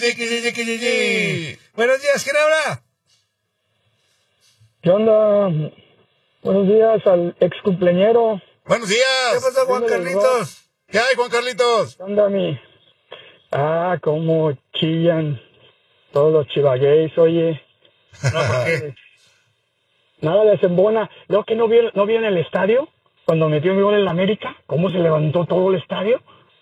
Buenos días, ¿quién habla? ¿Qué onda? Buenos días al ex cumpleañero. Buenos días. ¿Qué pasa, Juan Carlitos? ¿Qué hay, Juan Carlitos? ¿Qué onda, mi? Cómo chillan todos los chivagueys, oye. ¿Por qué? Nada les embona. Lo que no vieron el estadio, cuando metió mi gol en la América, cómo se levantó todo el estadio.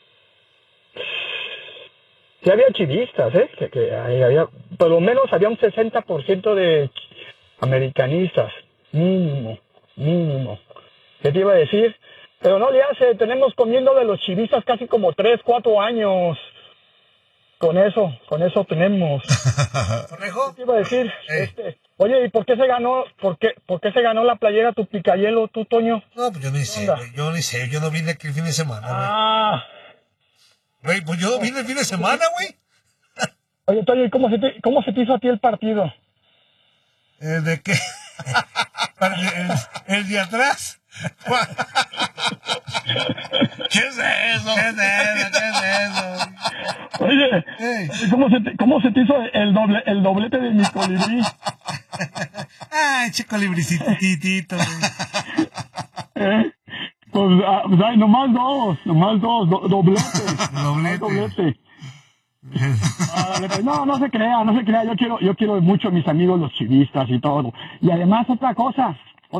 Sí había chivistas, que había, por lo menos había un 60% de americanistas, mínimo. ¿Qué te iba a decir? Pero no le hace, tenemos comiendo de los chivistas casi como 3, 4 años. Con eso tenemos. ¿Correjo? ¿Qué te iba a decir? Oye, ¿y por qué se ganó la playera tu picayelo, tú, Toño? No, pues yo ni sé, güey, yo no vine aquí el fin de semana, güey. Pues yo vine el fin de semana, güey. Oye, Toño, ¿y cómo se te hizo a ti el partido? ¿De qué? ¿El de atrás? ¿Qué es eso? Oye, ¿cómo se te hizo el doblete de mi colibrí? Ay, che colibricitito, güey. Pues hay nomás dos, doblete. No se crea, yo quiero mucho a mis amigos los chivistas y todo. Y además otra cosa,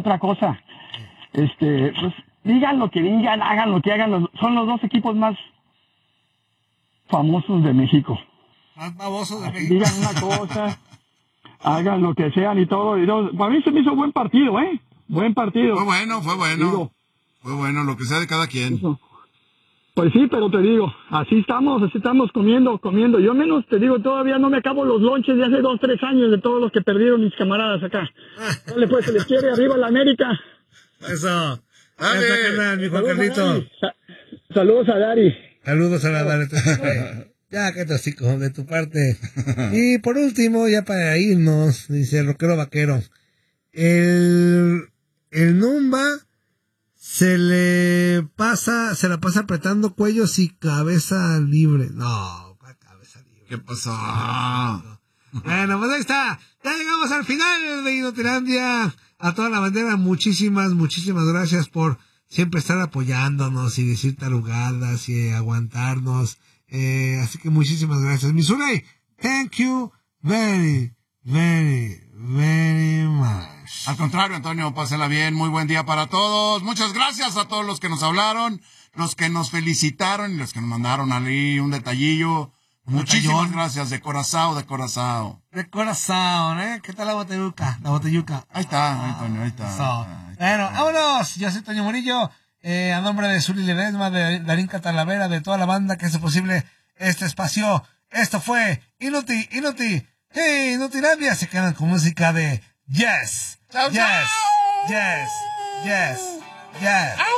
pues digan lo que digan, hagan lo que hagan, son los dos equipos más famosos de México. Más famosos de México. Digan una cosa, hagan lo que sean y todo. Para mí se me hizo buen partido, buen partido. Fue bueno, lo que sea de cada quien. Eso. Pues sí, pero te digo, así estamos comiendo. Yo menos te digo, todavía no me acabo los lonches de hace 2, 3 años de todos los que perdieron mis camaradas acá. Dale pues, se les quiere, arriba la América. Eso. Dale, mi Juan Carlito. Saludos a Dari. Saludos a la Dari. Ya, que tosico de tu parte. Y por último, ya para irnos, dice el rockero vaquero. El Numba se la pasa apretando cuellos y cabeza libre. No, cabeza libre. ¿Qué pasó? Bueno, pues ahí está. Ya llegamos al final de Inotilandia. A toda la bandera, muchísimas gracias por siempre estar apoyándonos y decir tarugadas y aguantarnos. Así que muchísimas gracias. Missouri, thank you very much. Al contrario, Antonio, pásela bien. Muy buen día para todos. Muchas gracias a todos los que nos hablaron, los que nos felicitaron y los que nos mandaron ahí un detallillo. Muchísimas gracias, de corazón. De corazón, ¿Qué tal la botelluca? Ahí está, Antonio, ahí está. Bueno, vámonos. Yo soy Toño Murillo. A nombre de Zuli Ledesma, de Darín Catalavera, de toda la banda que hace posible este espacio. Esto fue Inotilandia. Se quedan con música de Yes. ¡Chao, Yes.